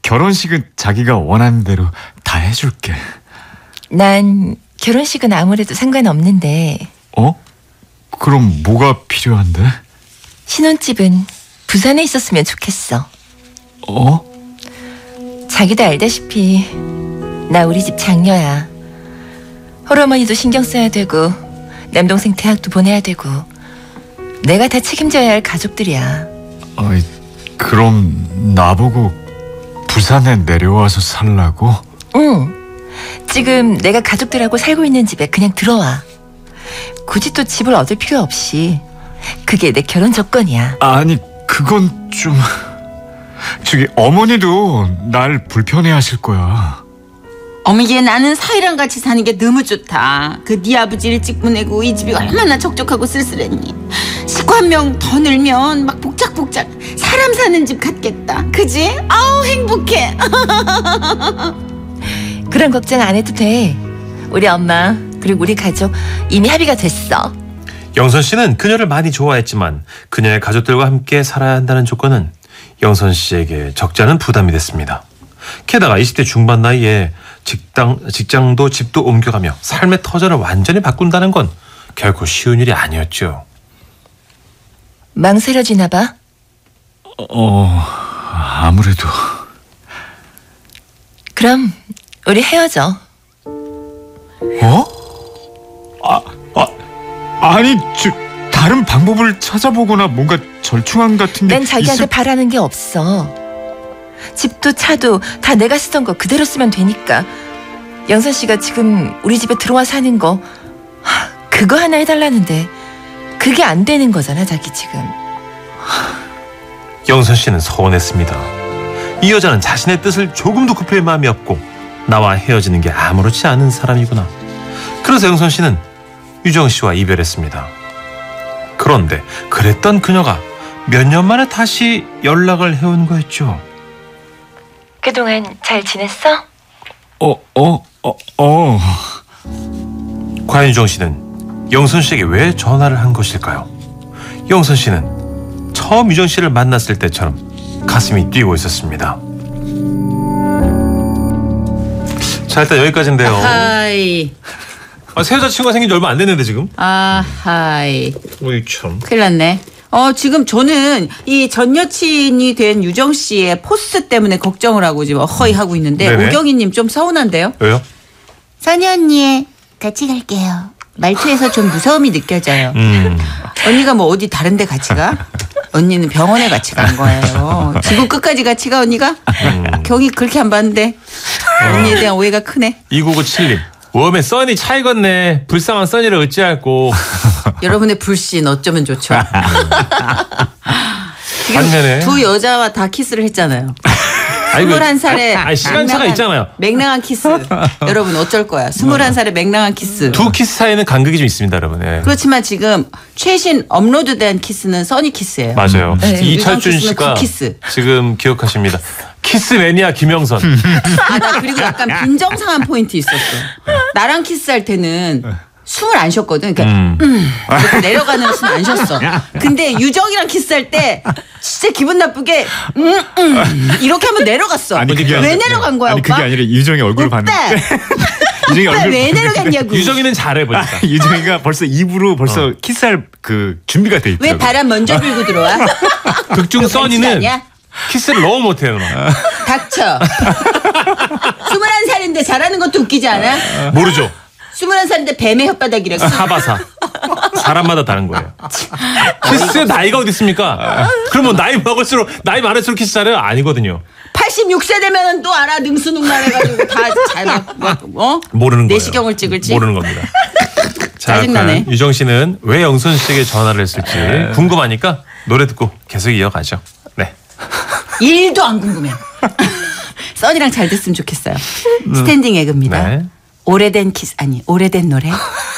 결혼식은 자기가 원하는 대로 다 해줄게. 난 결혼식은 아무래도 상관없는데. 어? 그럼 뭐가 필요한데? 신혼집은 부산에 있었으면 좋겠어. 어? 자기도 알다시피 나 우리 집 장녀야. 홀어머니도 신경 써야 되고 남동생 대학도 보내야 되고 내가 다 책임져야 할 가족들이야. 그럼 나보고 부산에 내려와서 살라고? 응. 지금 내가 가족들하고 살고 있는 집에 그냥 들어와. 굳이 또 집을 얻을 필요 없이. 그게 내 결혼 조건이야. 아니 그건 좀... 저기 어머니도 날 불편해하실 거야. 어머, 얘 나는 사이랑 같이 사는 게 너무 좋다. 그 네 아버지 일찍 보내고 이 집이 얼마나 적적하고 쓸쓸했니. 식구 한 명 더 늘면 막 복작복작 사람 사는 집 같겠다. 그지? 아우 행복해. 그런 걱정 안 해도 돼. 우리 엄마 그리고 우리 가족 이미 합의가 됐어. 영선 씨는 그녀를 많이 좋아했지만 그녀의 가족들과 함께 살아야 한다는 조건은 영선 씨에게 적지 않은 부담이 됐습니다. 게다가 20대 중반 나이에 직장도 집도 옮겨가며 삶의 터전을 완전히 바꾼다는 건 결코 쉬운 일이 아니었죠. 망설여지나 봐? 아무래도. 그럼 우리 헤어져. 어? 아니 다른 방법을 찾아보거나 뭔가 절충안 같은 게 난 자기한테 바라는 게 없어. 집도 차도 다 내가 쓰던 거 그대로 쓰면 되니까. 영선 씨가 지금 우리 집에 들어와 사는 거 그거 하나 해달라는데 그게 안 되는 거잖아 자기 지금. 영선 씨는 서운했습니다. 이 여자는 자신의 뜻을 조금도 굽힐 마음이 없고 나와 헤어지는 게 아무렇지 않은 사람이구나. 그래서 영선 씨는 유정 씨와 이별했습니다. 그런데 그랬던 그녀가 몇 년 만에 다시 연락을 해온 거였죠. 그동안 잘 지냈어? 과연 유정 씨는 영선 씨에게 왜 전화를 한 것일까요? 영선 씨는 처음 유정 씨를 만났을 때처럼 가슴이 뛰고 있었습니다. 자, 일단 여기까지인데요. 아하이. 새 여자친구가 생긴 지 얼마 안 됐는데 지금? 아하이. 어이 참. 큰일 났네. 지금 저는 이 전 여친이 된 유정 씨의 포스 때문에 걱정을 하고 지금 어허이 하고 있는데 네네. 오경이님 좀 서운한데요? 왜요? 선희 언니 같이 갈게요. 말투에서 좀 무서움이 느껴져요. 언니가 뭐 어디 다른 데 같이 가? 언니는 병원에 같이 간 거예요. 지구 끝까지 같이 가 언니가? 경이 그렇게 안 봤는데 언니에 대한 오해가 크네. 2997님. 웜에 써니 차이겠네. 불쌍한 써니를 어찌할꼬. 여러분의 불신 어쩌면 좋죠. 지금 반면에 두 여자와 다 키스를 했잖아요. 21살에 시간차가 있잖아요. 맹랑한 키스. 여러분 어쩔 거야. 21살에 맹랑한 키스. 두 키스 사이는 간극이 좀 있습니다, 여러분. 네. 그렇지만 지금 최신 업로드된 키스는 써니 키스예요. 맞아요. 네. 이철준 씨가 굿키스. 지금 기억하십니다. 키스 매니아 김영선. 나 그리고 약간 빈정상한 포인트 있었어. 나랑 키스할 때는 숨을 안 쉬었거든. 그러니까 이렇게 내려가는 숨 안 쉬었어. 근데 유정이랑 키스할 때 진짜 기분 나쁘게 이렇게 하면 내려갔어. 아니, 그게 왜 아니라- 내려간 거야 아니 오빠? 그게 아니라 유정이 얼굴을 오빠! 봤는데 유정이 오빠 왜 내려갔냐고. 유정이는 잘해 보니까. 유정이가 벌써 입으로 벌써 키스할 그 준비가 돼 있더라고. 왜 바람 먼저 불고 들어와? 극중 너 써니는 반칙 아니야? 키스를 너무 못해요, 누나. 닥쳐. 21살인데 잘하는 것도 웃기지 않아? 모르죠. 21살인데 뱀의 혓바닥이라고. 사바사. 사람마다 다른 거예요. 키스 나이가 어디 있습니까? 그러면 나이 많을수록 키스 잘해요? 아니거든요. 86세 되면은 또 알아. 능수능란해가지고 다 잘 모르는 거예요. 내시경을 찍을지. 모르는 겁니다. 자, 짜증나네. 과연 유정 씨는 왜 영선 씨에게 전화를 했을지 궁금하니까 노래 듣고 계속 이어가죠. 네. 일도 안 궁금해. 써니랑 잘 됐으면 좋겠어요. 스탠딩 에그입니다. 네. 오래된 키스 아니 오래된 노래.